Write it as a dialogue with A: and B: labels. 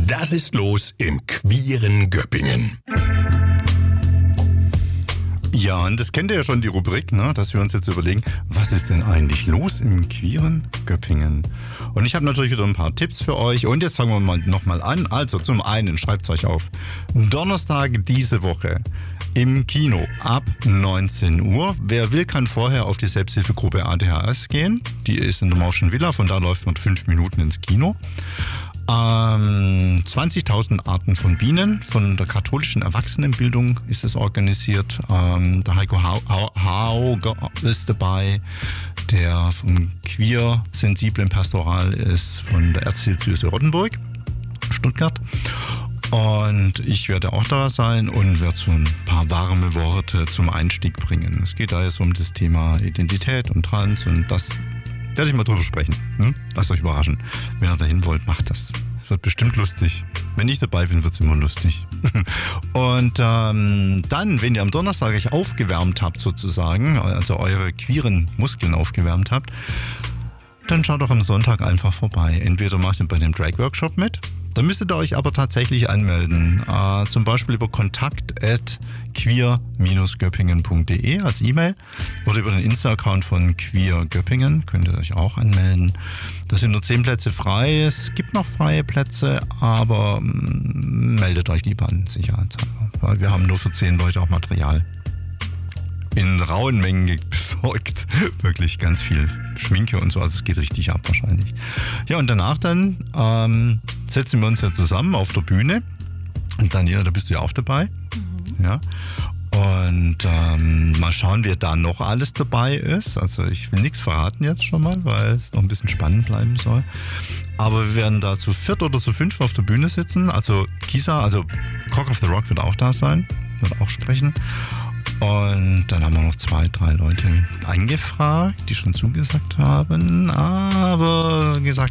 A: Das ist los im queeren Göppingen.
B: Ja, und das kennt ihr ja schon, die Rubrik, ne? Dass wir uns jetzt überlegen, was ist denn eigentlich los im queeren Göppingen? Und ich habe natürlich wieder ein paar Tipps für euch. Und jetzt fangen wir nochmal an. Also zum einen, schreibt es euch auf, Donnerstag diese Woche im Kino ab 19 Uhr. Wer will, kann vorher auf die Selbsthilfegruppe ADHS gehen. Die ist in der Mauschen Villa, von da läuft man 5 Minuten ins Kino. 20.000 Arten von Bienen. Von der katholischen Erwachsenenbildung ist es organisiert. Der Heiko Hauger ist dabei, der vom queer-sensiblen Pastoral ist von der Erzdiözese Rottenburg, Stuttgart. Und ich werde auch da sein und werde so ein paar warme Worte zum Einstieg bringen. Es geht da jetzt um das Thema Identität und Trans und das werde ich mal drüber sprechen. Lasst euch überraschen. Wenn ihr dahin wollt, macht das. Es wird bestimmt lustig. Wenn ich dabei bin, wird es immer lustig. Und dann, wenn ihr am Donnerstag euch aufgewärmt habt sozusagen, also eure queeren Muskeln aufgewärmt habt, dann schaut doch am Sonntag einfach vorbei. Entweder macht ihr bei dem Drag-Workshop mit, dann müsstet ihr euch aber tatsächlich anmelden. Zum Beispiel über kontakt@queer-göppingen.de als E-Mail oder über den Insta-Account von Queer Göppingen könnt ihr euch auch anmelden. Da sind nur 10 Plätze frei. Es gibt noch freie Plätze, aber meldet euch lieber an, sicherheitshalber. Weil wir haben nur für 10 Leute auch Material in rauen Mengen besorgt. Wirklich ganz viel Schminke und so, also es geht richtig ab wahrscheinlich. Ja, und danach dann setzen wir uns ja zusammen auf der Bühne. Und Daniela, da bist du ja auch dabei. Ja. Und mal schauen, wer da noch alles dabei ist. Also ich will nichts verraten jetzt schon mal, weil es noch ein bisschen spannend bleiben soll. Aber wir werden da zu 4 oder zu 5 auf der Bühne sitzen. Also Kisa, also Cock of the Rock wird auch da sein, wird auch sprechen. Und dann haben wir noch 2, 3 Leute angefragt, die schon zugesagt haben, aber gesagt